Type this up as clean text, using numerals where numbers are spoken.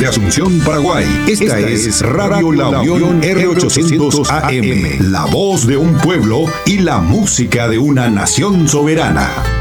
Asunción, Paraguay. Esta es Radio La Unión R800 AM, la voz de un pueblo y la música de una nación soberana.